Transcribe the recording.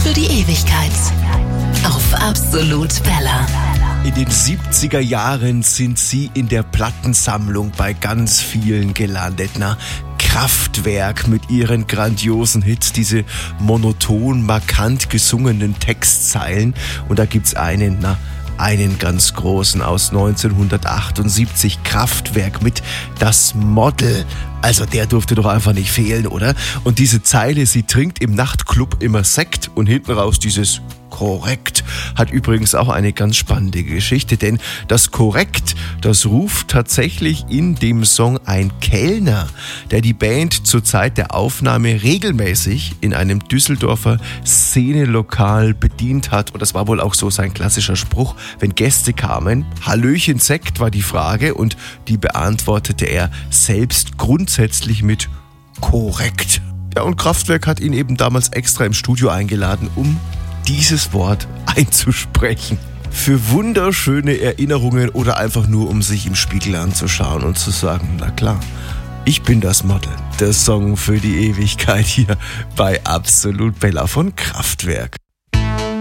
für die Ewigkeit. Auf Absolut Bella. In den 70er Jahren sind sie in der Plattensammlung bei ganz vielen gelandet. Kraftwerk mit ihren grandiosen Hits, diese monoton, markant gesungenen Textzeilen. Und da gibt's einen ganz großen aus 1978, Kraftwerk mit Das Model. Also der durfte doch einfach nicht fehlen, oder? Und diese Zeile, sie trinkt im Nachtclub immer Sekt und hinten raus dieses Korrekt hat übrigens auch eine ganz spannende Geschichte, denn das Korrekt, das ruft tatsächlich in dem Song ein Kellner, der die Band zur Zeit der Aufnahme regelmäßig in einem Düsseldorfer Szenelokal bedient hat. Und das war wohl auch so sein klassischer Spruch, wenn Gäste kamen. Hallöchen Sekt war die Frage und die beantwortete er selbst grundsätzlich mit Korrekt. Ja, und Kraftwerk hat ihn eben damals extra im Studio eingeladen, um dieses Wort einzusprechen. Für wunderschöne Erinnerungen oder einfach nur, um sich im Spiegel anzuschauen und zu sagen, na klar, ich bin das Model. Der Song für die Ewigkeit hier bei Absolut Bella von Kraftwerk.